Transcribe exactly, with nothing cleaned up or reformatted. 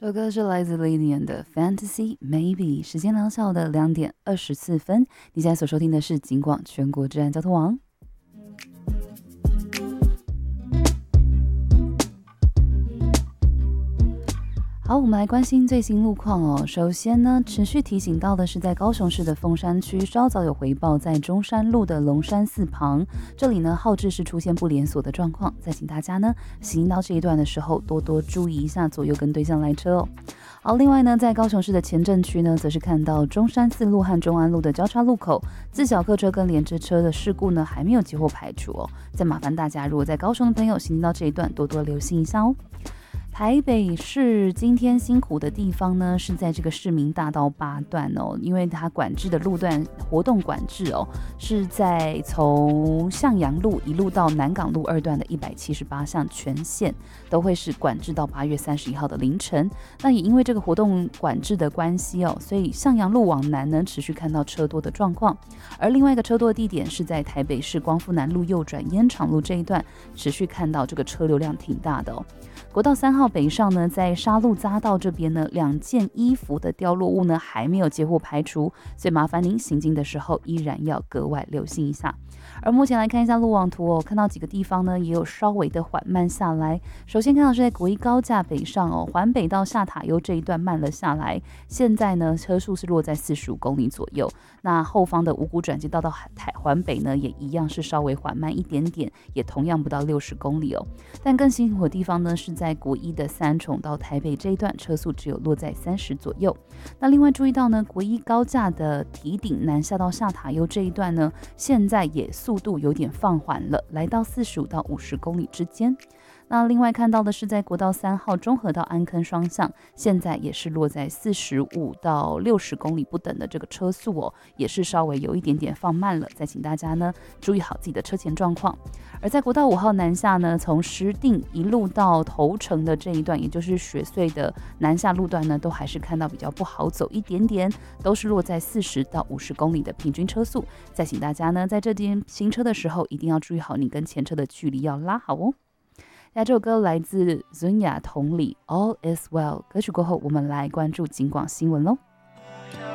这首歌是来自 Lilian 的 Fantasy Maybe， 时间良晓的两点二十四分。你现在所收听的是警广全国治安交通网。好，我们来关心最新路况哦。首先呢，持续提醒到的是，在高雄市的凤山区，稍早有回报，在中山路的龙山寺旁，这里呢，号志是出现不连锁的状况，再请大家呢，行到这一段的时候，多多注意一下左右跟对向来车哦。好，另外呢，在高雄市的前镇区呢，则是看到中山四路和中安路的交叉路口，自小客车跟连接车的事故呢，还没有接获排除哦。再麻烦大家，如果在高雄的朋友行到这一段，多多留心一下哦。台北市今天辛苦的地方呢，是在这个市民大道八段哦，因为它管制的路段活动管制哦，是在从向阳路一路到南港路二段的一百七十八项全线都会是管制到八月三十一号的凌晨。那也因为这个活动管制的关系哦，所以向阳路往南呢持续看到车多的状况，而另外一个车多的地点是在台北市光复南路右转烟厂路这一段，持续看到这个车流量挺大的哦。国道三号北上呢，在沙鹿匝道这边呢，两件衣服的掉落物呢还没有接获排除，所以麻烦您行进的时候依然要格外留心一下。而目前来看一下路网图哦，看到几个地方呢也有稍微的缓慢下来。首先看到是在国一高架北上哦，环北到下塔悠这一段慢了下来，现在呢车速是落在四十五公里左右。那后方的五股转接道到台环北呢，也一样是稍微缓慢一点点，也同样不到六十公里哦。但更辛苦的地方呢是在国一的三重到台北这一段，车速只有落在三十左右。那另外注意到呢，国一高架的堤顶南下到下塔悠这一段呢，现在也速度有点放缓了，来到四十五到五十公里之间。那另外看到的是在国道三号中和到安坑双向，现在也是落在四十五到六十公里不等的这个车速哦，也是稍微有一点点放慢了。再请大家呢注意好自己的车前状况。而在国道五号南下呢，从石碇一路到头城的这一段，也就是雪隧的南下路段呢，都还是看到比较不好走一点点，都是落在四十到五十公里的平均车速。再请大家呢在这边行车的时候，一定要注意好你跟前车的距离要拉好哦。那这首歌来自尊雅同理 All is well， 歌曲过后我们来关注警广新闻喽。